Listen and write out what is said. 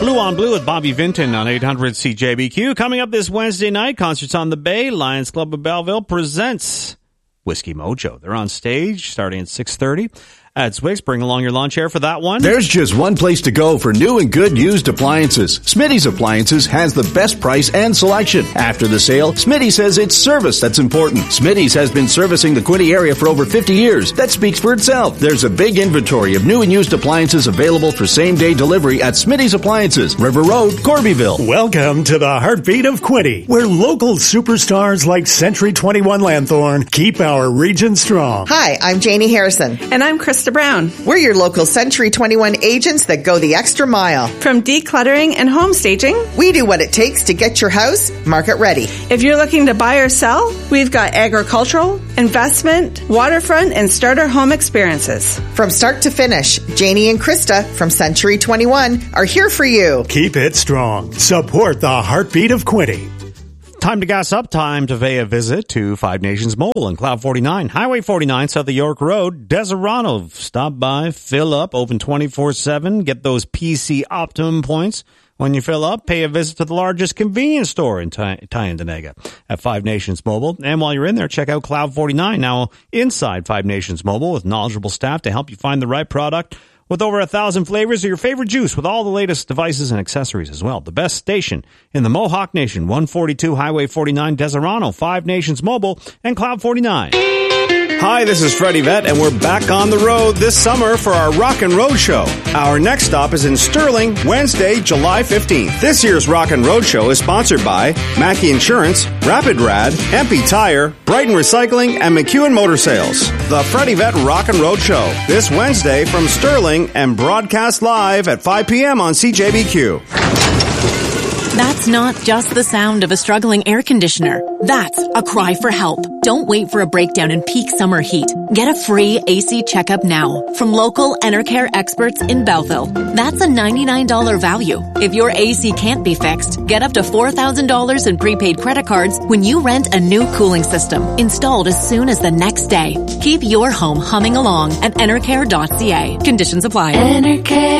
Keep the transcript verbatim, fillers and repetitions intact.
Blue on Blue with Bobby Vinton on eight hundred C J B Q. Coming up this Wednesday night, Concerts on the Bay, Lions Club of Belleville presents Whiskey Mojo. They're on stage starting at six thirty. At Swix, bring along your lawn chair for that one. There's just one place to go for new and good used appliances. Smitty's Appliances has the best price and selection. After the sale, Smitty says it's service that's important. Smitty's has been servicing the Quinte area for over fifty years. That speaks for itself. There's a big inventory of new and used appliances available for same-day delivery at Smitty's Appliances, River Road, Corbyville. Welcome to the heartbeat of Quinte, where local superstars like Century twenty-one Lanthorn keep our region strong. Hi, I'm Janie Harrison. And I'm Krista Brown. We're your local Century twenty-one agents that go the extra mile. From decluttering and home staging, we do what it takes to get your house market ready. If you're looking to buy or sell, we've got agricultural, investment, waterfront, and starter home experiences. From start to finish, Janie and Krista from Century twenty-one are here for you. Keep it strong. Support the heartbeat of Quinte. Time to gas up. Time to pay a visit to Five Nations Mobile and Cloud forty-nine. Highway forty-nine, south of York Road. Deserano. Stop by, fill up, open twenty-four seven. Get those P C Optimum points. When you fill up, pay a visit to the largest convenience store in Tyendinaga at Five Nations Mobile. And while you're in there, check out Cloud forty-nine, now inside Five Nations Mobile with knowledgeable staff to help you find the right product. With over a thousand flavors of your favorite juice with all the latest devices and accessories as well. The best station in the Mohawk Nation, one forty-two Highway forty-nine, Deserano, Five Nations Mobile, and Cloud forty-nine. Hi, this is Freddie Vett, and we're back on the road this summer for our Rock and Road Show. Our next stop is in Sterling, Wednesday, July fifteenth. This year's Rock and Road Show is sponsored by Mackey Insurance, Rapid Rad, M P Tire, Brighton Recycling, and McEwen Motor Sales. The Freddie Vett Rock and Road Show, this Wednesday from Sterling and broadcast live at five p.m. on C J B Q. That's not just the sound of a struggling air conditioner. That's a cry for help. Don't wait for a breakdown in peak summer heat. Get a free A C checkup now from local Enercare experts in Belleville. That's a ninety-nine dollars value. If your A C can't be fixed, get up to four thousand dollars in prepaid credit cards when you rent a new cooling system, installed as soon as the next day. Keep your home humming along at enercare dot c a. Conditions apply. Enercare.